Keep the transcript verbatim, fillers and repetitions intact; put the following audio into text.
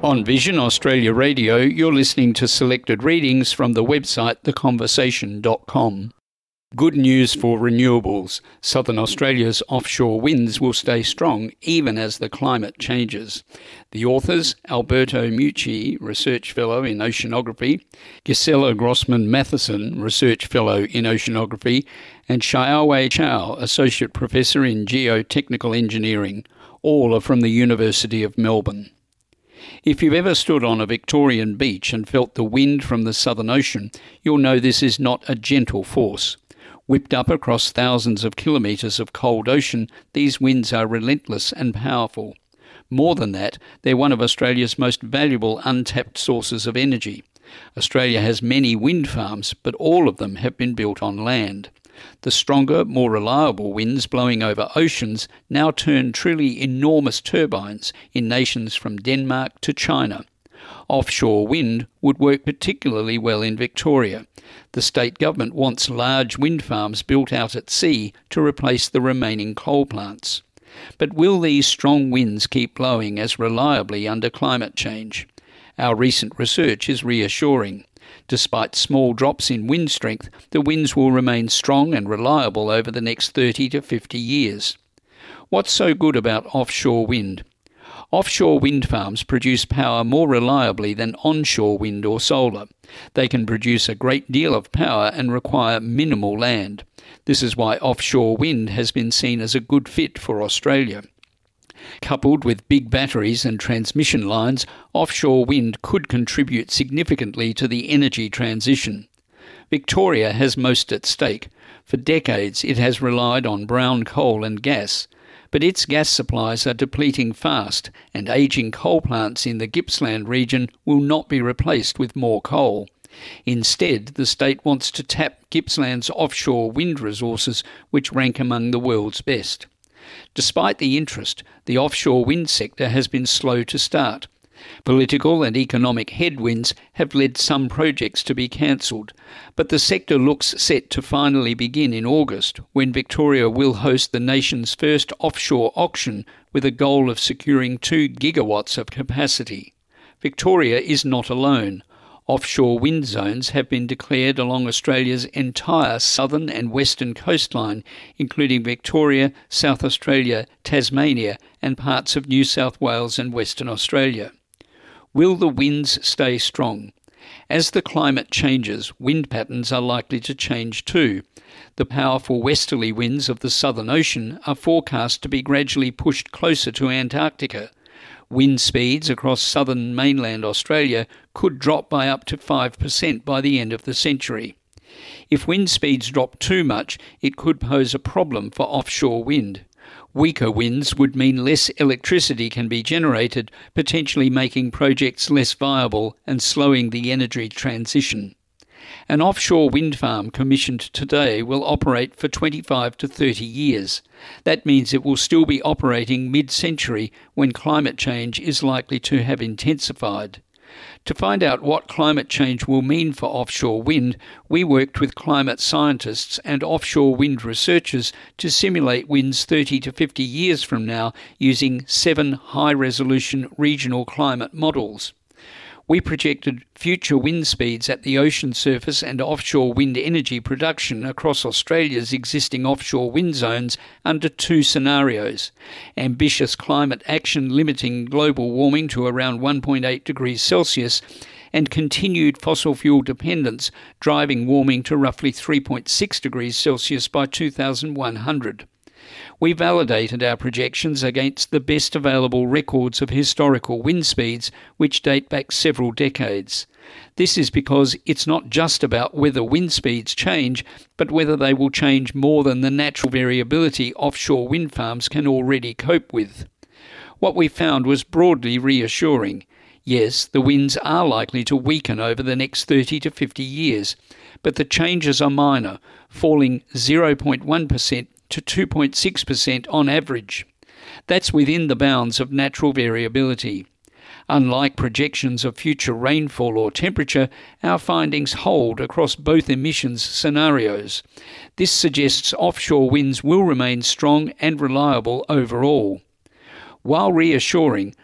On Vision Australia Radio, you're listening to selected readings from the website the conversation dot com. Good news for renewables. Southern Australia's offshore winds will stay strong even as the climate changes. The authors, Alberto Mucci, Research Fellow in Oceanography, Gisela Grossman Matheson, Research Fellow in Oceanography, and Xiaowei Chow, Associate Professor in Geotechnical Engineering. All are from the University of Melbourne. If you've ever stood on a Victorian beach and felt the wind from the Southern Ocean, you'll know this is not a gentle force. Whipped up across thousands of kilometres of cold ocean, these winds are relentless and powerful. More than that, they're one of Australia's most valuable untapped sources of energy. Australia has many wind farms, but all of them have been built on land. The stronger, more reliable winds blowing over oceans now turn truly enormous turbines in nations from Denmark to China. Offshore wind would work particularly well in Victoria. The state government wants large wind farms built out at sea to replace the remaining coal plants. But will these strong winds keep blowing as reliably under climate change? Our recent research is reassuring. Despite small drops in wind strength, the winds will remain strong and reliable over the next thirty to fifty years. What's so good about offshore wind? Offshore wind farms produce power more reliably than onshore wind or solar. They can produce a great deal of power and require minimal land. This is why offshore wind has been seen as a good fit for Australia. Coupled with big batteries and transmission lines, offshore wind could contribute significantly to the energy transition. Victoria has most at stake. For decades it has relied on brown coal and gas. But its gas supplies are depleting fast, and ageing coal plants in the Gippsland region will not be replaced with more coal. Instead, the state wants to tap Gippsland's offshore wind resources, which rank among the world's best. Despite the interest, the offshore wind sector has been slow to start. Political and economic headwinds have led some projects to be cancelled, but the sector looks set to finally begin in August, when Victoria will host the nation's first offshore auction with a goal of securing two gigawatts of capacity. Victoria is not alone. Offshore wind zones have been declared along Australia's entire southern and western coastline, including Victoria, South Australia, Tasmania, and parts of New South Wales and Western Australia. Will the winds stay strong? As the climate changes, wind patterns are likely to change too. The powerful westerly winds of the Southern Ocean are forecast to be gradually pushed closer to Antarctica. Wind speeds across southern mainland Australia could drop by up to five percent by the end of the century. If wind speeds drop too much, it could pose a problem for offshore wind. Weaker winds would mean less electricity can be generated, potentially making projects less viable and slowing the energy transition. An offshore wind farm commissioned today will operate for twenty-five to thirty years. That means it will still be operating mid-century when climate change is likely to have intensified. To find out what climate change will mean for offshore wind, we worked with climate scientists and offshore wind researchers to simulate winds thirty to fifty years from now using seven high-resolution regional climate models. We projected future wind speeds at the ocean surface and offshore wind energy production across Australia's existing offshore wind zones under two scenarios: ambitious climate action limiting global warming to around one point eight degrees Celsius, and continued fossil fuel dependence driving warming to roughly three point six degrees Celsius by two thousand one hundred. We validated our projections against the best available records of historical wind speeds, which date back several decades. This is because it's not just about whether wind speeds change, but whether they will change more than the natural variability offshore wind farms can already cope with. What we found was broadly reassuring. Yes, the winds are likely to weaken over the next thirty to fifty years, but the changes are minor, falling zero point one percent to two point six percent on average. That's within the bounds of natural variability. Unlike projections of future rainfall or temperature, our findings hold across both emissions scenarios. This suggests offshore winds will remain strong and reliable overall. While reassuring,